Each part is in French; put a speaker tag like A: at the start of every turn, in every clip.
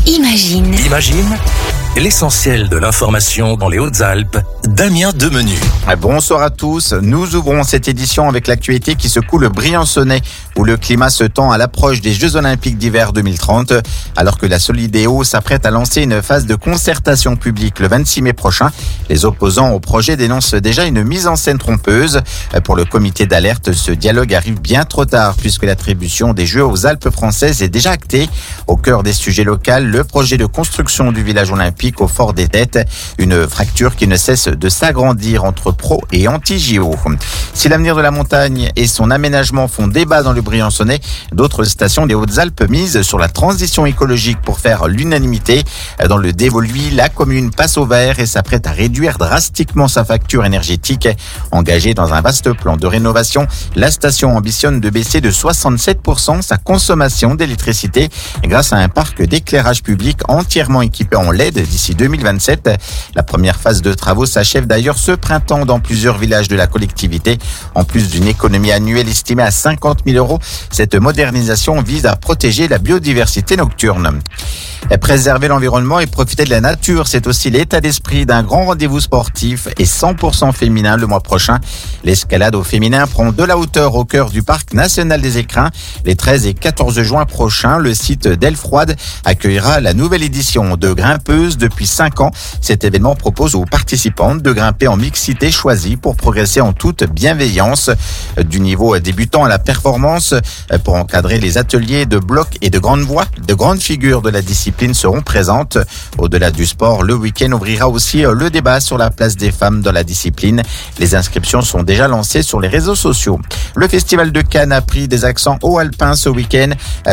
A: Imagine.
B: Imagine, l'essentiel de l'information dans les Hautes-Alpes, Damien Demenu.
C: Bonsoir à tous, nous ouvrons cette édition avec l'actualité qui secoue le Briançonnais, où le climat se tend à l'approche des Jeux Olympiques d'hiver 2030, alors que la Solidéo s'apprête à lancer une phase de concertation publique le 26 mai prochain. Les opposants au projet dénoncent déjà une mise en scène trompeuse. Pour le comité d'alerte, ce dialogue arrive bien trop tard, puisque l'attribution des Jeux aux Alpes françaises est déjà actée. Au cœur des sujets locaux, le projet de construction du village olympique au Fort des Têtes, une fracture qui ne cesse de s'agrandir entre pro et anti-JO. Si l'avenir de la montagne et son aménagement font débat dans le Briançonnais, d'autres stations des Hautes-Alpes misent sur la transition écologique pour faire l'unanimité. Dans le Dévoluy, la commune passe au vert et s'apprête à réduire drastiquement sa facture énergétique. Engagée dans un vaste plan de rénovation, la station ambitionne de baisser de 67% sa consommation d'électricité grâce à un parc d'éclairage public entièrement équipé en LED d'ici 2027. La première phase de travaux s'achève d'ailleurs ce printemps dans plusieurs villages de la collectivité. En plus d'une économie annuelle estimée à 50 000 euros, cette modernisation vise à protéger la biodiversité nocturne. Préserver l'environnement et profiter de la nature, c'est aussi l'état d'esprit d'un grand rendez-vous sportif et 100% féminin le mois prochain. L'escalade au féminin prend de la hauteur au cœur du parc national des Écrins. Les 13 et 14 juin prochains, le site d'Elfroide accueillera la nouvelle édition de Grimpeuse depuis 5 ans. Cet événement propose aux participantes de grimper en mixité choisie pour progresser en toute bienveillance. Du niveau débutant à la performance, pour encadrer les ateliers de bloc et de grande voix, de grandes figures de la discipline seront présentes. Au-delà du sport, le week-end ouvrira aussi le débat sur la place des femmes dans la discipline. Les inscriptions sont déjà lancées sur les réseaux sociaux. Le festival de Cannes a pris des accents haut-alpins ce week-end.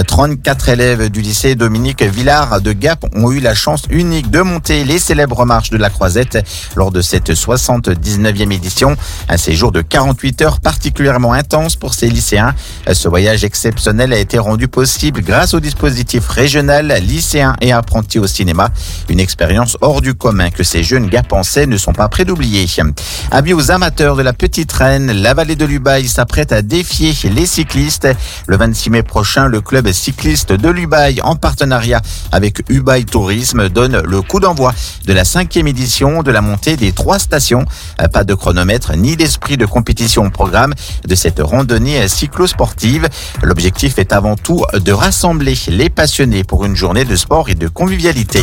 C: 34 élèves du lycée Dominique Villard de Gap ont eu la chance unique de monter les célèbres marches de la Croisette lors de cette 79e édition. Un séjour de 48 heures particulièrement intense pour ces lycéens. Ce voyage exceptionnel a été rendu possible grâce au dispositif régional lycéens et apprentis au cinéma. Une expérience hors du commun que ces jeunes gapençais ne sont pas prêts d'oublier. Avis aux amateurs de la Petite Reine, la vallée de l'Ubaye s'apprête à défier les cyclistes. Le 26 mai prochain, le club cycliste de l'Ubaye, en partenariat avec Ubaye Tourisme, donne le coup d'envoi de la 5e édition de la montée des 3 stations. Pas de chronomètre ni d'esprit de compétition au programme de cette randonnée cyclosportive. L'objectif est avant tout de rassembler les passionnés pour une journée de sport et de convivialité.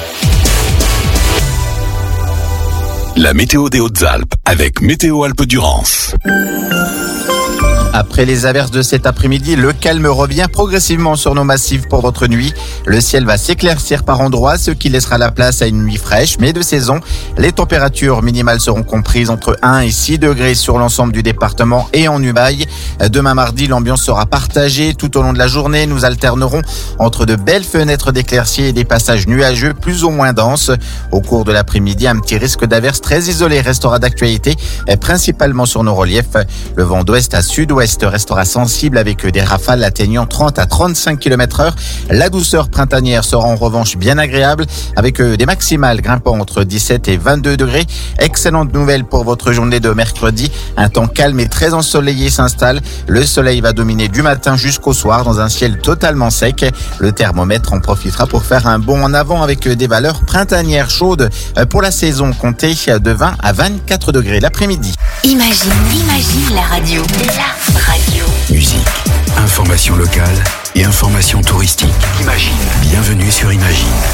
B: La météo des Hautes-Alpes avec Météo Alpes-Durance.
C: Après les averses de cet après-midi, le calme revient progressivement sur nos massifs pour votre nuit. Le ciel va s'éclaircir par endroits, ce qui laissera la place à une nuit fraîche, mais de saison. Les températures minimales seront comprises entre 1 et 6 degrés sur l'ensemble du département et en Ubaye. Demain mardi, l'ambiance sera partagée tout au long de la journée. Nous alternerons entre de belles fenêtres d'éclaircies et des passages nuageux plus ou moins denses. Au cours de l'après-midi, un petit risque d'averses très isolé restera d'actualité, principalement sur nos reliefs. Le vent d'ouest à sud-ouest restera sensible avec des rafales atteignant 30 à 35 km/h. La douceur printanière sera en revanche bien agréable avec des maximales grimpant entre 17 et 22 degrés. Excellente nouvelle pour votre journée de mercredi. Un temps calme et très ensoleillé s'installe. Le soleil va dominer du matin jusqu'au soir dans un ciel totalement sec. Le thermomètre en profitera pour faire un bond en avant avec des valeurs printanières chaudes pour la saison, comptée de 20 à 24 degrés l'après-midi.
A: Imagine la radio. La radio.
B: Musique, information locale et information touristique. Imagine. Bienvenue sur Imagine.